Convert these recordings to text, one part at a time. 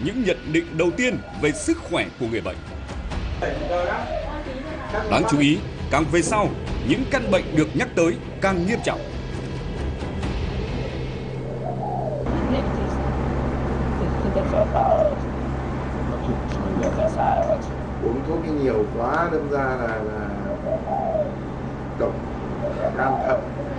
những nhận định đầu tiên về sức khỏe của người bệnh. Đáng chú ý, càng về sau, những căn bệnh được nhắc tới càng nghiêm trọng. Uống thuốc nhiều quá đâm ra là độc gan thận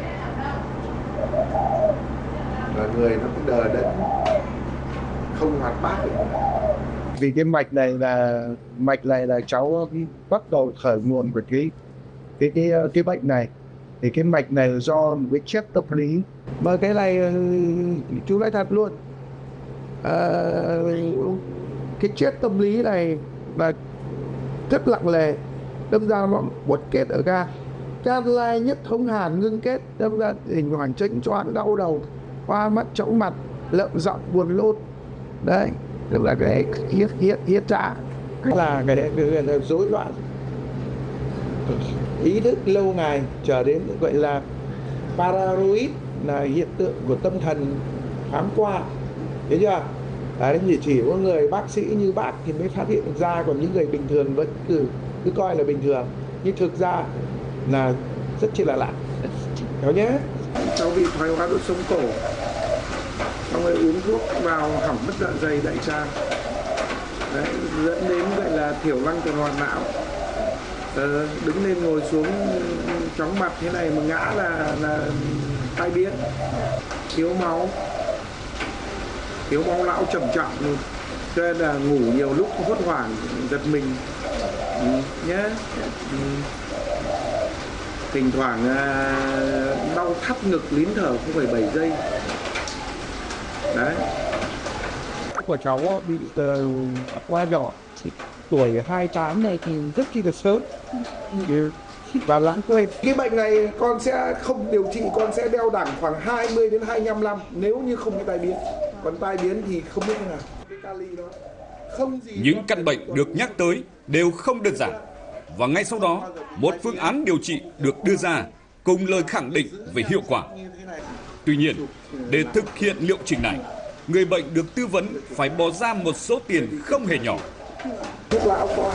và người nó cũng đờ đẫn, không hoạt bát được. Vì cái mạch này là cháu bắt đầu khởi nguồn của cái bệnh này. Thì cái mạch này là do một cái chất tâm lý, mà cái này chú nói thật luôn, cái chất tâm lý này là rất nặng nề, đâm ra nó buột kết ở gan lai nhất thống hàn ngưng kết, đâm ra hình hoàn chênh choáng, đau đầu, hoa mắt, chóng mặt, lợm giọng, buồn nôn. Đấy, tức là cái hiết dạ, là cái rối loạn ý thức lâu ngày trở đến gọi là paranoid, là hiện tượng của tâm thần thoáng qua, thấy chưa? Đấy, chỉ có người bác sĩ như bác thì mới phát hiện ra, còn những người bình thường vẫn cứ coi là bình thường, nhưng thực ra là rất chi là lạ. Hiểu nhé? Cháu bị thoái hóa đốt sống cổ, xong rồi uống thuốc vào hỏng mất dạ dày đại tràng, đấy, dẫn đến gọi là thiểu năng tuần hoàn não. Đứng lên ngồi xuống chóng mặt thế này mà ngã là tai biến, thiếu máu não trầm trọng, cho nên là ngủ nhiều lúc hốt hoảng giật mình nhé. Thỉnh thoảng đau thắt ngực, nín thở 0,7 giây. Đấy. Của cháu bị qua nhỏ, tuổi 28 này thì rất chi là sớm và lãng quên. Cái bệnh này con sẽ không điều trị, con sẽ đeo đẳng khoảng 20 đến 25 năm nếu như không có tai biến. Còn tai biến thì không biết thế nào. Cái kali đó không gì. Những căn bệnh được nhắc tới đều không đơn giản. Và ngay sau đó, một phương án điều trị được đưa ra cùng lời khẳng định về hiệu quả. Tuy nhiên, để thực hiện liệu trình này, người bệnh được tư vấn phải bỏ ra một số tiền không hề nhỏ. Thuốc lão có